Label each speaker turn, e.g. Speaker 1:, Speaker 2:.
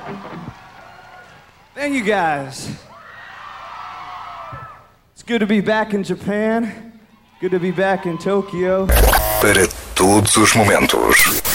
Speaker 1: Thank you guys. It's good to be back in Japan. Good to be back in Tokyo.
Speaker 2: Para todos os momentos.